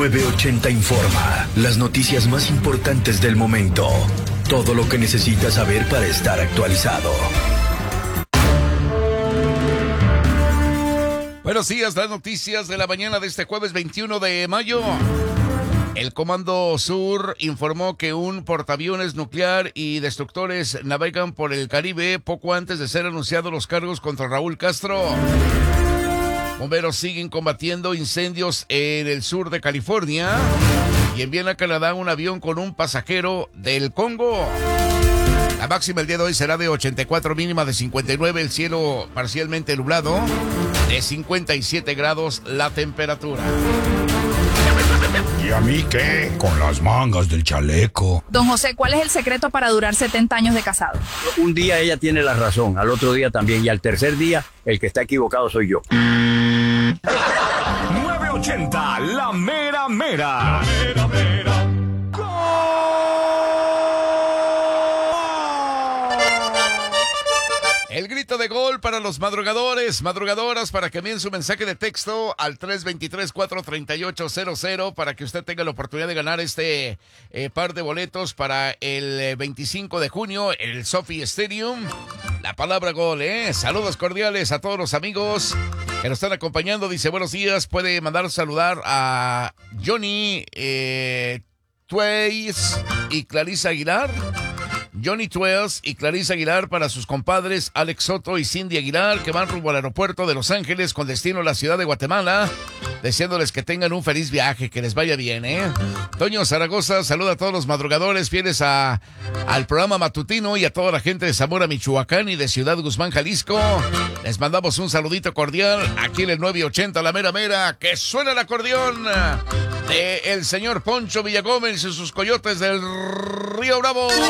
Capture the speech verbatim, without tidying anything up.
nueve ochenta informa. Las noticias más importantes del momento. Todo lo que necesitas saber para estar actualizado. Buenos días, las noticias de la mañana de este jueves veintiuno de mayo. El Comando Sur informó que un portaaviones nuclear y destructores navegan por el Caribe poco antes de ser anunciados los cargos contra Raúl Castro. Bomberos siguen combatiendo incendios en el sur de California y envían a Canadá un avión con un pasajero del Congo. La máxima el día de hoy será de ochenta y cuatro, mínima de cincuenta y nueve, el cielo parcialmente nublado, de cincuenta y siete grados la temperatura. ¿Y a mí qué? Con las mangas del chaleco. Don José, ¿cuál es el secreto para durar setenta años de casado? Un día ella tiene la razón, al otro día también, y al tercer día el que está equivocado soy yo. nueve ochenta, la mera mera. La mera mera. El grito de gol para los madrugadores, madrugadoras, para que envíen su mensaje de texto al tres dos tres, cuatro tres ocho cero cero para que usted tenga la oportunidad de ganar este eh, par de boletos para el eh, veinticinco de junio en el Sophie Stadium. La palabra gol, ¿eh? Saludos cordiales a todos los amigos que nos están acompañando. Dice, buenos días, puede mandar saludar a Johnny eh, Tways y Clarisa Aguilar. Johnny Twells y Clarisa Aguilar para sus compadres Alex Soto y Cindy Aguilar, que van rumbo al aeropuerto de Los Ángeles con destino a la ciudad de Guatemala, deseándoles que tengan un feliz viaje, que les vaya bien, ¿eh? Toño Zaragoza saluda a todos los madrugadores fieles a, al programa matutino y a toda la gente de Zamora, Michoacán y de Ciudad Guzmán, Jalisco. Les mandamos un saludito cordial aquí en el nueve ochenta, la mera mera, que suena el acordeón de el señor Poncho Villagómez y sus coyotes del Río Bravo.